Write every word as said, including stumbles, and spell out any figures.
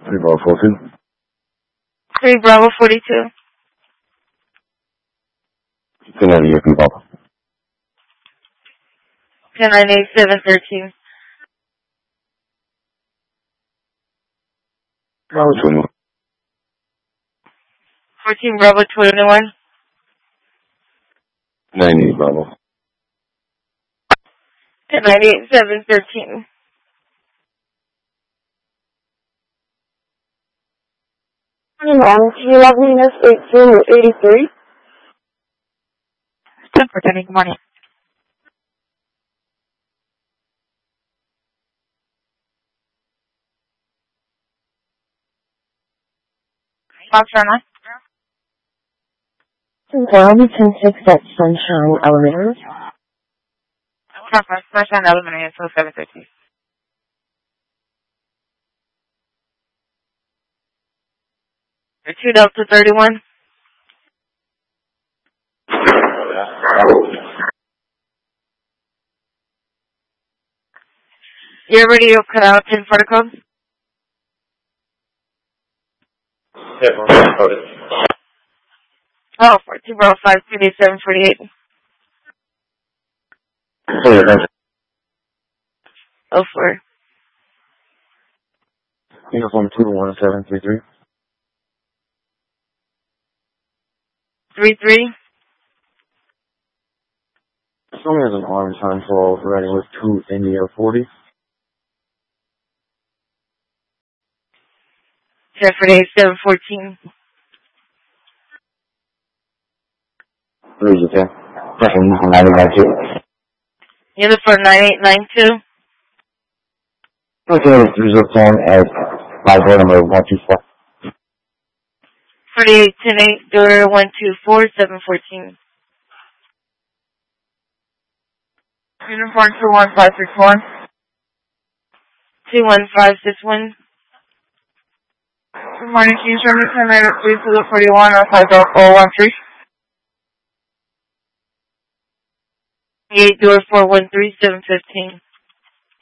three Bravo four two. three Bravo forty-two. ten ninety-eight, three Bravo. ten nine eight seven thirteen. Bravo twenty-one. fourteen Bravo twenty-one. ninety-eight Bravo. ten nine eight seven thirteen. Um, can you log me this eighteen or eighty-three? ten for ten, good morning. Foxtrot Bravo ten six at Sunshine Elevators. Sunshine Elementary until seven thirty. two Delta thirty-one. Your radio cut out in for the code? Oh, for two Bravo five, two eight seven forty-eight. Oh, for. Uniform two one seven three three. three three. Someone has an arm time for riding with two India forty. Jefford eight seven fourteen. Three is okay. Second, nine nine two. Uniform nine eight nine two. Okay, three zero ten as my door number one two four. forty-eight ten eight, door one two four seven fourteen. Uniform two one five six one. two one five six one. Good morning, can you show me ten minutes, please, to the forty-one or five oh one three? eight door four one three seven fifteen.